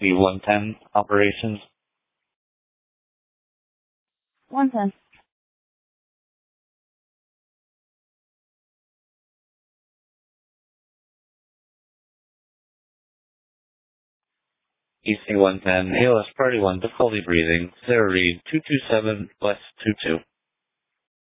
EC-110 operations. 110. EC-110, ALS Party 1 to fully breathing, 0 read 227 West 22.